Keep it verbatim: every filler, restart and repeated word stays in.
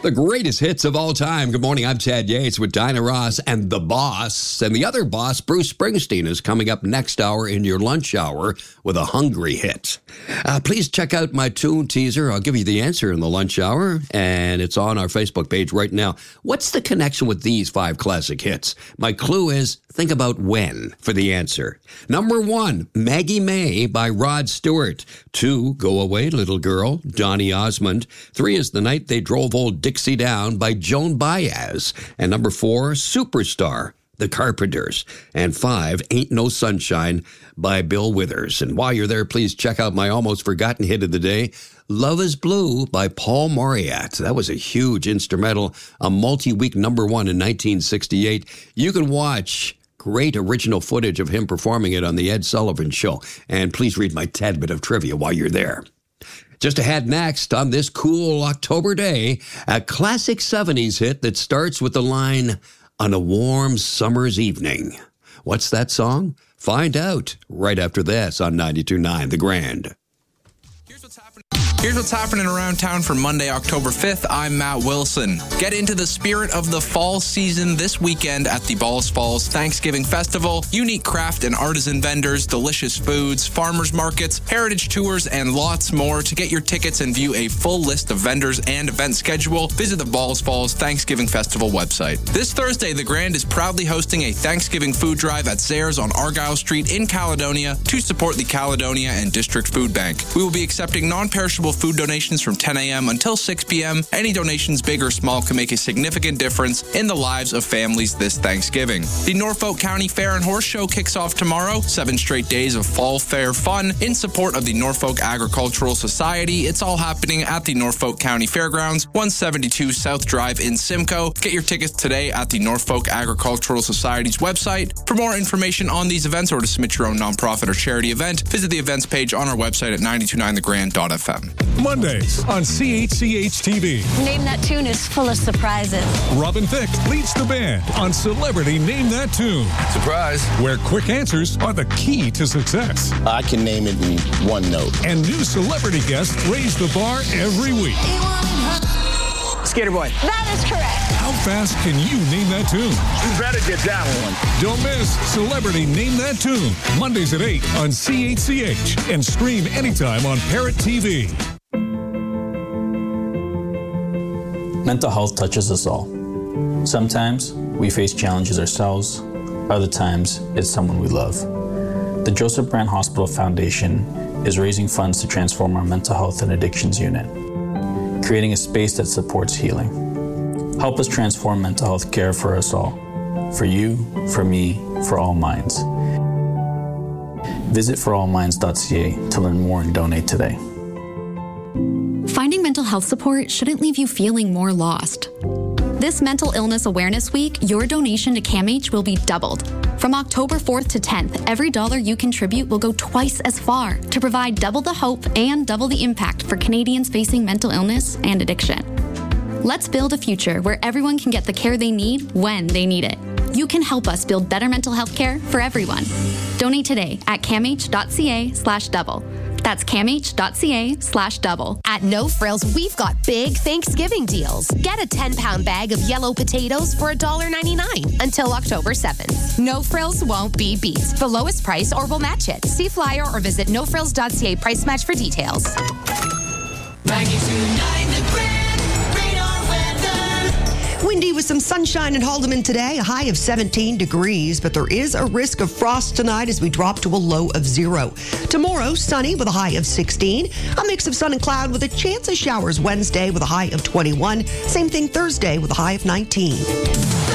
The greatest hits of all time. Good morning, I'm Chad Yates with Dinah Ross and The Boss. And the other boss, Bruce Springsteen, is coming up next hour in your lunch hour with a hungry hit. Uh, please check out my tune teaser. I'll give you the answer in the lunch hour, and it's on our Facebook page right now. What's the connection with these five classic hits? My clue is think about when for the answer. Number one, Maggie May by Rod Stewart. Two, Go Away, Little Girl, Donny Osmond. Three is The Night They Drove Old Dixie Down by Joan Baez. And number four, Superstar, The Carpenters. And five, Ain't No Sunshine by Bill Withers. And while you're there, please check out my almost forgotten hit of the day, Love is Blue by Paul Mauriat. That was a huge instrumental, a multi-week number one in nineteen sixty-eight. You can watch great original footage of him performing it on The Ed Sullivan Show. And please read my tad bit of trivia while you're there. Just ahead next on this cool October day, a classic seventies hit that starts with the line, On a Warm Summer's Evening. What's that song? Find out right after this on ninety-two point nine The Grand. Here's what's happening. Here's what's happening around town for Monday, October fifth. I'm Matt Wilson. Get into the spirit of the fall season this weekend at the Balls Falls Thanksgiving Festival. Unique craft and artisan vendors, delicious foods, farmers markets, heritage tours, and lots more. To get your tickets and view a full list of vendors and event schedule, visit the Balls Falls Thanksgiving Festival website. This Thursday, the Grand is proudly hosting a Thanksgiving food drive at Zares on Argyle Street in Caledonia to support the Caledonia and District Food Bank. We will be accepting non-perishable food donations from ten a.m. until six p.m. Any donations, big or small, can make a significant difference in the lives of families this Thanksgiving. The Norfolk County Fair and Horse Show kicks off tomorrow. Seven straight days of fall fair fun in support of the Norfolk Agricultural Society. It's all happening at the Norfolk County Fairgrounds, one seventy-two South Drive in Simcoe. Get your tickets today at the Norfolk Agricultural Society's website. For more information on these events or to submit your own nonprofit or charity event, visit the events page on our website at nine two nine the grand dot f m. Mondays on C H C H T V. Name That Tune is full of surprises. Robin Thicke leads the band on Celebrity Name That Tune. Surprise. Where quick answers are the key to success. I can name it in one note. And new celebrity guests raise the bar every week. Skater Boy. That is correct. How fast can you name that tune? You better get that one. Don't miss Celebrity Name That Tune. Mondays at eight on C H C H and stream anytime on Parrot T V. Mental health touches us all. Sometimes we face challenges ourselves. Other times it's someone we love. The Joseph Brand Hospital Foundation is raising funds to transform our mental health and addictions unit, creating a space that supports healing. Help us transform mental health care for us all. For you, for me, for all minds. Visit for all minds dot c a to learn more and donate today. Finding mental health support shouldn't leave you feeling more lost. This Mental Illness Awareness Week, your donation to CAMH will be doubled. From October fourth to tenth, every dollar you contribute will go twice as far to provide double the hope and double the impact for Canadians facing mental illness and addiction. Let's build a future where everyone can get the care they need when they need it. You can help us build better mental health care for everyone. Donate today at camh dot c a slash double. That's camh dot c a slash double. At No Frills, we've got big Thanksgiving deals. Get a ten-pound bag of yellow potatoes for one dollar ninety-nine until October seventh. No Frills won't be beat. The lowest price or we'll match it. See flyer or visit no frills dot c a price match for details. ninety-two point nine The Grand, radar weather. Windy with some sunshine in Haldeman today, a high of seventeen degrees, but there is a risk of frost tonight as we drop to a low of zero. Tomorrow, sunny with a high of sixteen, a mix of sun and cloud with a chance of showers Wednesday with a high of twenty-one, same thing Thursday with a high of nineteen.